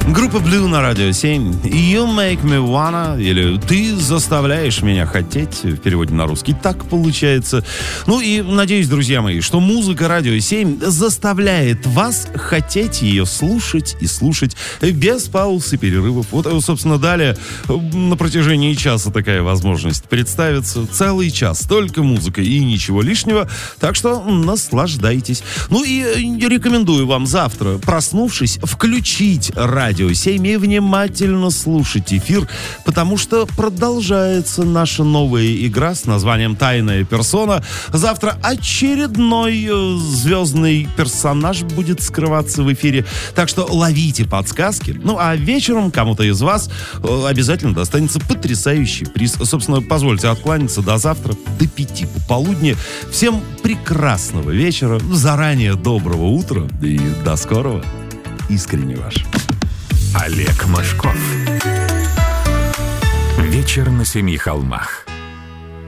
Группа Blue на Радио 7. You make me wanna, или ты заставляешь меня хотеть, в переводе на русский так получается. Ну и надеюсь, друзья мои, что музыка Радио 7 заставляет вас хотеть ее слушать и слушать без пауз и перерывов. Вот, собственно, далее на протяжении часа такая возможность представится. Целый час, только музыка и ничего лишнего. Так что наслаждайтесь. Ну и рекомендую вам завтра, проснувшись, включить Радио 7 и внимательно слушать эфир, потому что продолжается наша новая игра с названием «Тайная персона». Завтра очередной звездный персонаж будет скрываться в эфире, так что ловите подсказки. Ну а вечером кому-то из вас обязательно достанется потрясающий приз. Собственно, позвольте откланяться до завтра, до 5 пополудни. Всем прекрасного вечера, заранее доброго утра и до скорого. Искренне ваш Олег Мошков. Вечер на 7 холмах.